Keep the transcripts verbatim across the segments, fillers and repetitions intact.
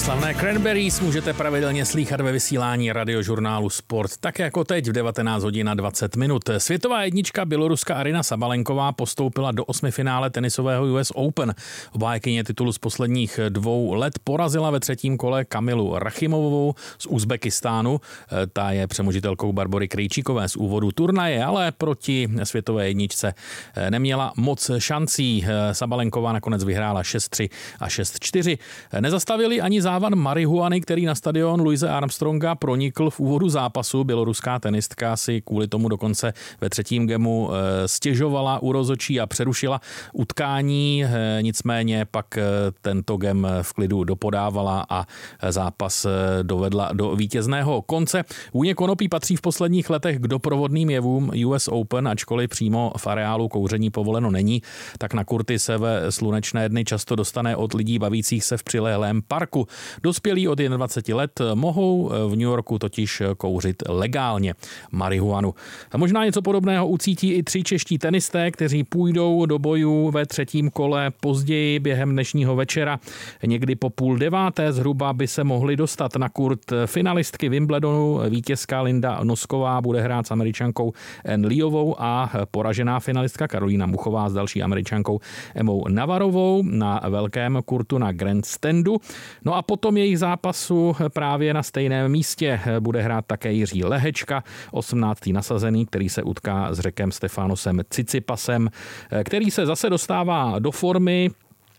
Slavné Cranberries můžete pravidelně slýchat ve vysílání radiožurnálu Sport, tak jako teď v devatenáct hodin a dvacet minut. Světová jednička běloruská Aryna Sabalenková postoupila do osmifinále tenisového U S Open. Obhájkyně titulu z posledních dvou let porazila ve třetím kole Kamilu Rachimovovou z Uzbekistánu. Ta je přemožitelkou Barbory Krejčíkové z úvodu turnaje, ale proti světové jedničce neměla moc šancí. Sabalenková nakonec vyhrála šest tři a šest čtyři. Nezastavili ani závan marihuany, který na stadion Louise Armstronga pronikl v úvodu zápasu. Běloruská tenistka si kvůli tomu dokonce ve třetím gemu stěžovala u rozhodčí a přerušila utkání. Nicméně pak tento gem v klidu dopodávala a zápas dovedla do vítězného konce. Vůně konopí patří v posledních letech k doprovodným jevům U S Open, ačkoliv přímo v areálu kouření povoleno není, tak na kurty se ve slunečné dny často dostane od lidí bavících se v přilehlém parku. Dospělí od dvaceti jedna let mohou v New Yorku totiž kouřit legálně marihuanu. A možná něco podobného ucítí i tři čeští tenisté, kteří půjdou do bojů ve třetím kole později během dnešního večera. Někdy po půl deváté zhruba by se mohli dostat na kurt finalistky Wimbledonu. Vítězka Linda Nosková bude hrát s Američankou Ann Leovou a poražená finalistka Karolína Muchová s další Američankou Emmou Navarovou na velkém kurtu na Grandstandu. No a potom jejich zápasu právě na stejném místě bude hrát také Jiří Lehečka, osmnáctý nasazený, který se utká s Řekem Stefanosem Cicipasem, který se zase dostává do formy.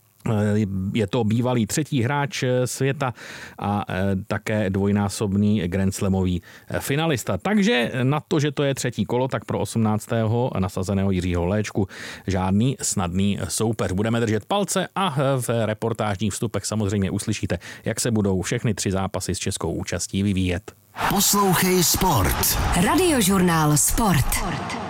Je to bývalý třetí hráč světa a také dvojnásobný Grand Slamový finalista. Takže na to, že to je třetí kolo, tak pro osmnáctého nasazeného Jiřího Léčku žádný snadný soupeř. Budeme držet palce a v reportážních vstupech samozřejmě uslyšíte, jak se budou všechny tři zápasy s českou účastí vyvíjet. Poslouchej Sport. Radiožurnál Sport.